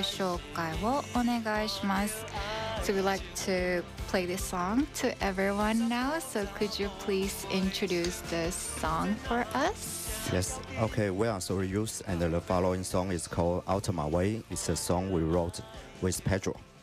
紹介をお願いします。So we'd like to play this song to everyone now. So could you please introduce this song for us? Yes, okay, we are Sorry Youth, and the following song is called Out of My Way. It's a song we wrote with Pedro.